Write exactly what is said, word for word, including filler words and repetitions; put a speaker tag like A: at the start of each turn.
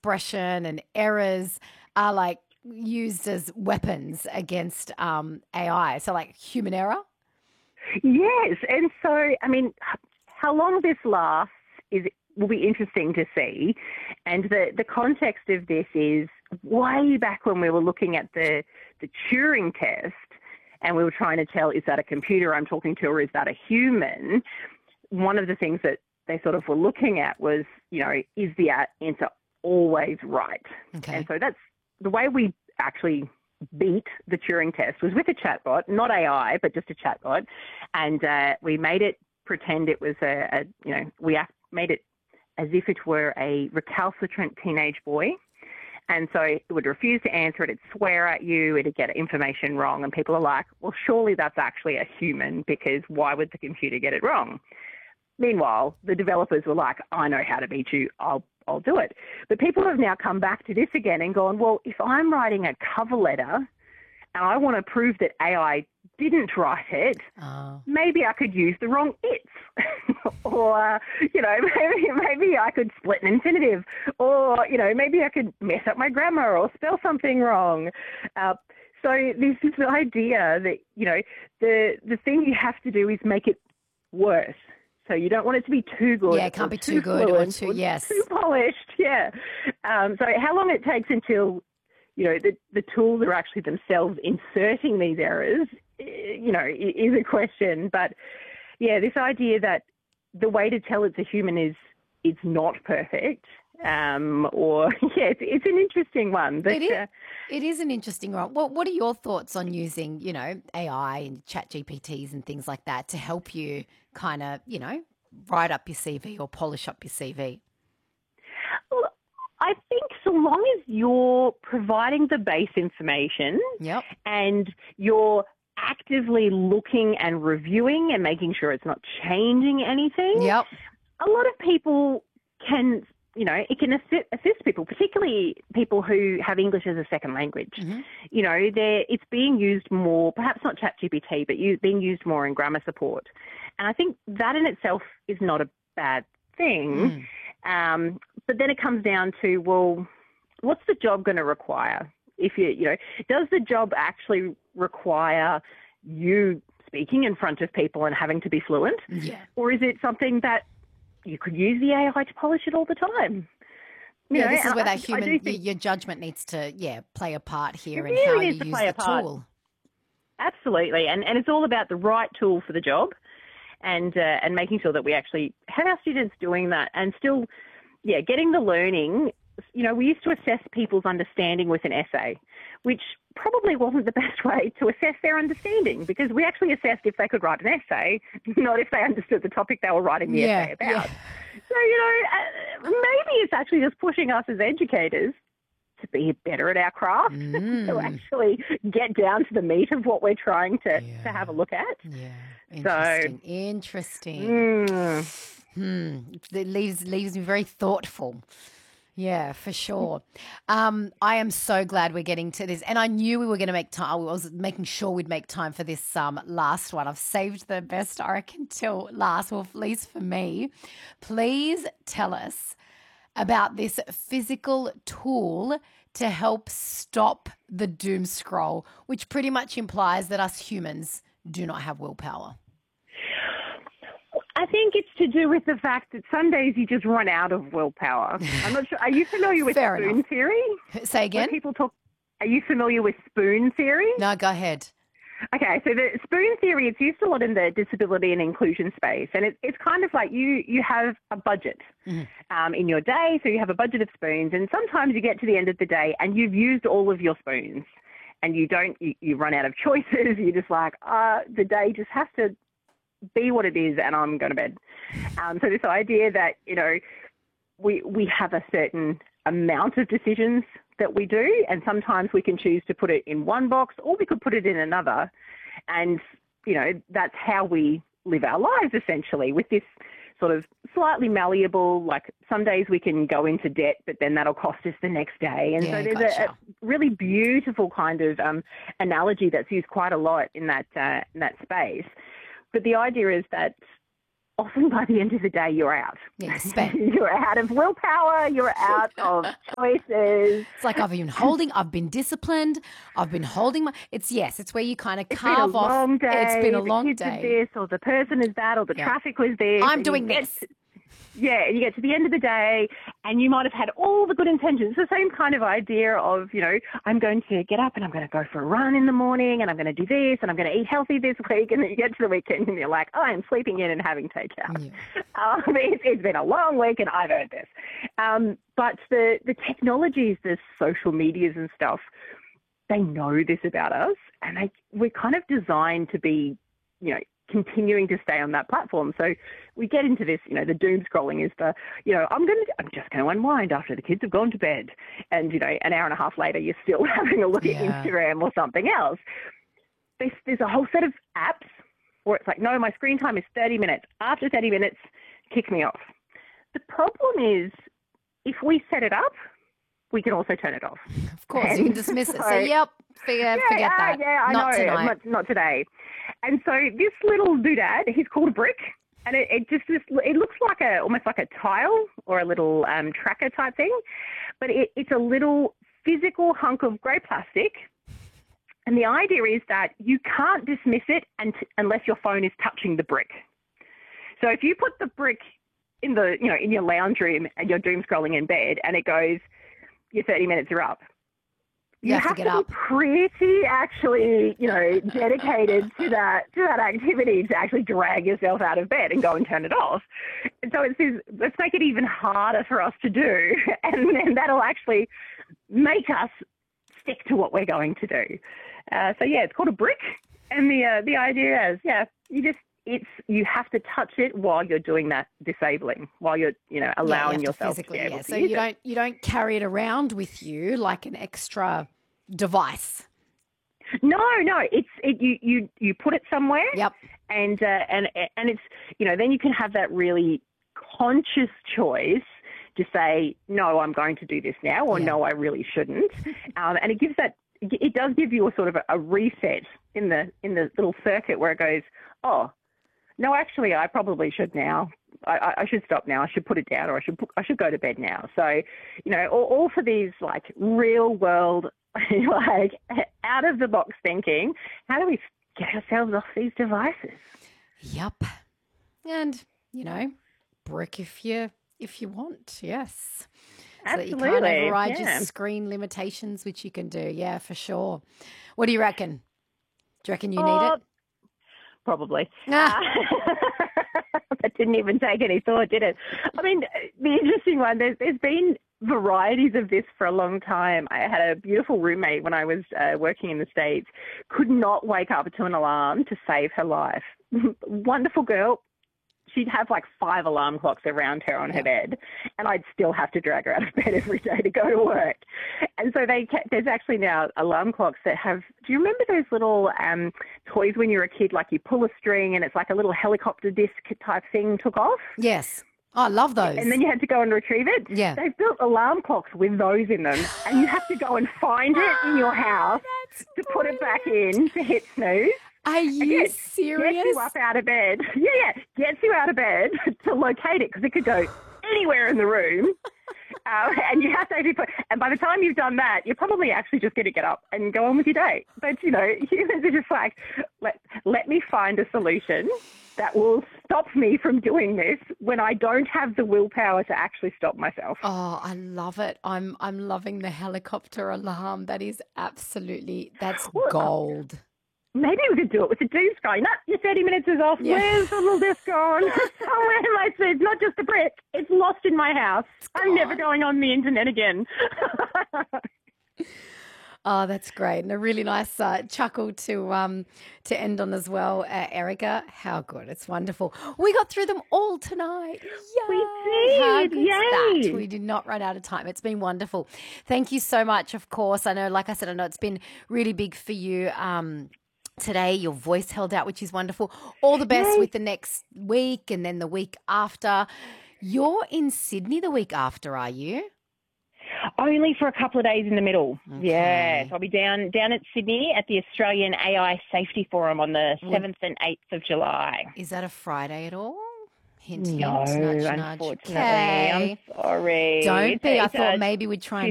A: expression and errors are like used as weapons against um, A I. So like human error.
B: Yes, and so, I mean, how long this lasts is will be interesting to see. And the, the context of this is way back when we were looking at the, the Turing test and we were trying to tell, is that a computer I'm talking to or is that a human? One of the things that they sort of were looking at was, you know, is the answer always right?
A: Okay.
B: And so that's the way we actually beat the Turing test was with a chatbot, not A I, but just a chatbot. And uh, we made it pretend it was a, a you know, we made it as if it were a recalcitrant teenage boy. And so it would refuse to answer it, it'd swear at you, it'd get information wrong. And people are like, well, surely that's actually a human because why would the computer get it wrong? Meanwhile, the developers were like, I know how to beat you, I'll I'll do it. But people have now come back to this again and gone, well, if I'm writing a cover letter and I want to prove that A I didn't write it,
A: Oh.
B: maybe I could use the wrong it's. Or, you know, maybe, maybe I could split an infinitive. Or, you know, maybe I could mess up my grammar or spell something wrong. Uh, so there's this idea that, you know, the, the thing you have to do is make it worse. So you don't want it to be too good.
A: Yeah, it can't be too, too good or too,
B: or
A: yes.
B: too polished, yeah. Um, so how long it takes until, you know, the, the tools are actually themselves inserting these errors, you know, is a question. But, yeah, this idea that the way to tell it's a human is it's not perfect. Um, or, yeah, it's, it's an interesting one. But,
A: it, is,
B: uh,
A: it is an interesting one. What, what are your thoughts on using, you know, A I and chat G P Ts and things like that to help you kind of, you know, write up your C V or polish up your C V?
B: Well, I think so long as you're providing the base information
A: yep.
B: and you're actively looking and reviewing and making sure it's not changing anything,
A: yep.
B: a lot of people can, you know, it can assist, assist people, particularly people who have English as a second language.
A: Mm-hmm.
B: You know, it's being used more, perhaps not ChatGPT, but you, being used more in grammar support. And I think that in itself is not a bad thing. Mm. Um, but then it comes down to, well, what's the job going to require? If you, you know, does the job actually require you speaking in front of people and having to be fluent?
A: Yeah.
B: Or is it something that you could use the A I to polish it all the time? You
A: yeah,
B: know,
A: this is where
B: I,
A: that human,
B: I think
A: your judgment needs to, yeah, play a part here in
B: really
A: how
B: needs
A: you
B: to
A: use
B: play
A: the
B: a part.
A: tool.
B: Absolutely, and and it's all about the right tool for the job, and uh, and making sure that we actually have our students doing that, and still, yeah, getting the learning. You know, we used to assess people's understanding with an essay, which probably wasn't the best way to assess their understanding because we actually assessed if they could write an essay, not if they understood the topic they were writing the
A: yeah,
B: essay about.
A: Yeah.
B: So, you know, uh, maybe it's actually just pushing us as educators to be better at our craft,
A: Mm.
B: to actually get down to the meat of what we're trying to,
A: yeah.
B: to have a look at.
A: Yeah, interesting,
B: so,
A: interesting.
B: Mm.
A: Hmm. It leaves, leaves me very thoughtful. Yeah, for sure. Um, I am so glad we're getting to this. And I knew we were going to make time. I was making sure we'd make time for this um, last one. I've saved the best, I reckon, till last, well, at least for me. Please tell us about this physical tool to help stop the doom scroll, which pretty much implies that us humans do not have willpower.
B: I think it's to do with the fact that some days you just run out of willpower. I'm not sure. Are you familiar with
A: Fair
B: spoon
A: enough.
B: theory?
A: Say again?
B: When people talk. Are you familiar with spoon theory?
A: No, go ahead.
B: Okay, so the spoon theory, it's used a lot in the disability and inclusion space, and it, it's kind of like you you have a budget mm-hmm. um, in your day, so you have a budget of spoons, and sometimes you get to the end of the day and you've used all of your spoons, and you don't, you, you run out of choices. You're just like, uh, the day just has to be what it is, and I'm going to bed. Um, so this idea that, you know, we we have a certain amount of decisions that we do, and sometimes we can choose to put it in one box or we could put it in another, and, you know, that's how we live our lives essentially, with this sort of slightly malleable, like some days we can go into debt, but then that'll cost us the next day. And
A: yeah,
B: so there's
A: gotcha.
B: a, a really beautiful kind of um, analogy that's used quite a lot in that uh, in that space. But the idea is that often by the end of the day, you're out.
A: Yeah, you spent.
B: You're out of willpower. You're out of choices.
A: It's like I've been holding, I've been disciplined, I've been holding my, it's yes, it's where you kind of carve
B: It's been a
A: off.
B: long day.
A: It's been a
B: the
A: long
B: kids
A: day.
B: Did this, or the person is that, or the
A: Yeah.
B: traffic was this.
A: I'm
B: and
A: doing
B: you get
A: this.
B: to- Yeah, and you get to the end of the day and you might have had all the good intentions. It's the same kind of idea of, you know, I'm going to get up and I'm going to go for a run in the morning and I'm going to do this and I'm going to eat healthy this week. And then you get to the weekend and you're like, oh, I'm sleeping in and having takeout.
A: Yeah.
B: Um, it's, it's been a long week and I've earned this. Um, but the, the technologies, the social medias and stuff, they know this about us and they, we're kind of designed to be, you know, continuing to stay on that platform. So we get into this, you know, the doom scrolling is the, you know, I'm going to, I'm just going to unwind after the kids have gone to bed. And, you know, an hour and a half later, you're still having a look
A: Yeah.
B: at Instagram or something else. There's, there's a whole set of apps where it's like, no, my screen time is thirty minutes. After thirty minutes, kick me off. The problem is if we set it up, we can also turn it off.
A: Of course, you can dismiss it. So, yep, forget,
B: Yeah,
A: forget
B: uh,
A: that.
B: yeah, I
A: Not
B: know.
A: tonight.
B: Not, not today. And so this little doodad, he's called a brick, and it, it just this, it looks like a almost like a tile or a little um, tracker type thing, but it, it's a little physical hunk of grey plastic. And the idea is that you can't dismiss it and, unless your phone is touching the brick. So if you put the brick in the you know in your lounge room and you're doom scrolling in bed, and it goes, your thirty minutes are up.
A: You have to get
B: be
A: up.
B: pretty actually, you know, dedicated to that to that activity to actually drag yourself out of bed and go and turn it off. And so it's this, let's make it even harder for us to do, and then that'll actually make us stick to what we're going to do. Uh, so yeah, it's called a brick, and the uh, the idea is yeah, you just it's you have to touch it while you're doing that disabling, while you're you know allowing
A: yeah, you have to
B: yourself
A: physically,
B: to be able
A: yeah.
B: to
A: So
B: use
A: you
B: it.
A: don't you don't carry it around with you like an extra device.
B: No, no, it's it, you you you put it somewhere.
A: Yep.
B: And uh, and and it's you know then you can have that really conscious choice to say no, I'm going to do this now, or
A: Yeah.
B: no, I really shouldn't. Um, and it gives that it does give you a sort of a, a reset in the in the little circuit where it goes, oh, no, actually, I probably should now. I, I, I should stop now. I should put it down, or I should put, I should go to bed now. So, you know, all, all for these like real world, like out of the box thinking. How do we get ourselves off these devices?
A: Yep. And, you know, brick if you if you want, yes. So that you can't
B: Absolutely,
A: override
B: yeah.
A: your screen limitations, which you can do. Yeah, for sure. What do you reckon? Do you reckon you need
B: Oh,
A: it?
B: Probably.
A: Ah.
B: Uh, that didn't even take any thought, did it? I mean, the interesting one, there's, there's been varieties of this for a long time. I had a beautiful roommate when I was uh, working in the States, could not wake up to an alarm to save her life. Wonderful girl. She'd have like five alarm clocks around her on her bed, and I'd still have to drag her out of bed every day to go to work. And so they ca- there's actually now alarm clocks that have, do you remember those little um, toys when you were a kid, like you pull a string and it's like a little helicopter disc type thing took off?
A: Yes. Oh, I love those.
B: And then you had to go and retrieve it?
A: Yeah.
B: They've built alarm clocks with those in them, and you have to go and find it in your house to put it back in to hit snooze.
A: Are you
B: Again,
A: serious?
B: Gets you up out of bed. Yeah, yeah. Gets you out of bed to locate it because it could go anywhere in the room. Uh, and you have to actually put, and by the time you've done that, you're probably actually just going to get up and go on with your day. But, you know, humans are just like, let, let me find a solution that will stop me from doing this when I don't have the willpower to actually stop myself.
A: Oh, I love it. I'm I'm loving the helicopter alarm. That is absolutely, that's
B: Well,
A: gold.
B: Maybe we could do it with the doom scrolling. No, your thirty minutes is off.
A: Yeah.
B: Where's the little disc gone? Somewhere in my sleep. Not just a brick. It's lost in my house. I'm never going on the internet again.
A: Oh, that's great. And a really nice uh, chuckle to um to end on as well, uh, Erica. How good. It's wonderful. We got through them all tonight. Yay.
B: We
A: How
B: did.
A: good's
B: Yay.
A: that? We did not run out of time. It's been wonderful. Thank you so much, of course. I know, like I said, I know it's been really big for you. Um, Today, your voice held out, which is wonderful. All the best
B: Yay.
A: with the next week and then the week after. You're in Sydney the week after, are you?
B: Only for a couple of days in the middle.
A: Okay.
B: Yes, I'll be down down at Sydney at the Australian A I Safety Forum on the seventh and eighth of July.
A: Is that a Friday at all? Hint, hint,
B: No,
A: nudge, nudge.
B: unfortunately.
A: Okay.
B: I'm sorry.
A: Don't be. I
B: It's,
A: thought
B: uh,
A: maybe we'd try and